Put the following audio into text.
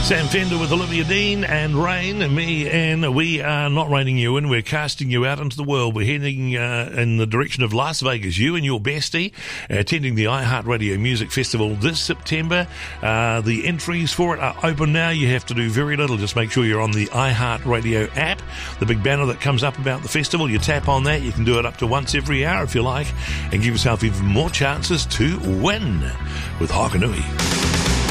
Sam Fender with Olivia Dean and Rain, and me, and we are not reining you in, we're casting you out into the world. We're heading in the direction of Las Vegas, you and your bestie, attending the iHeartRadio Music Festival this September. The entries for it are open now. You have to do very little, just make sure you're on the iHeartRadio app. The big banner that comes up about the festival, you tap on that. You can do it up to once every hour if you like, and give yourself even more chances to win with Hokanui.